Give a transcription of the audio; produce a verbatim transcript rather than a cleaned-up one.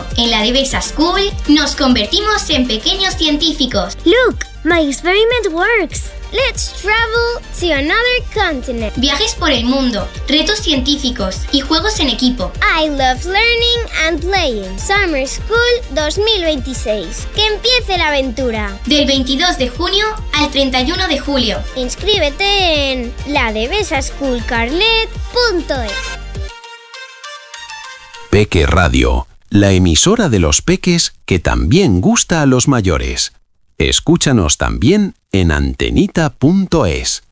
junio, en la Devesa School, nos convertimos en pequeños científicos. Look, my experiment works. Let's travel to another continent. Viajes por el mundo, retos científicos y juegos en equipo. I love learning and playing. Summer School dos mil veintiséis. ¡Que empiece la aventura! Del veintidós de junio al treinta y uno de julio. Inscríbete en la devesa school carlet punto es. Peque Radio, la emisora de los peques que también gusta a los mayores. Escúchanos también en antenita punto es.